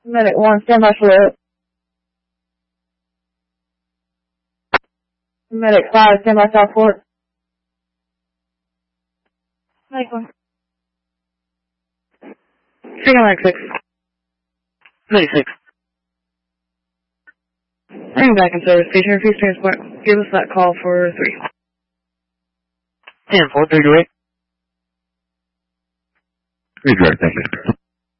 Medic 1, stand by for it. Medic 5, stand by Southport. Medic 1. Signal Medic 6. Medic 6. Bring back in service station. Refuse transport. Give us that call for 3. 10-4, 3 direct. 3 direct, thank you.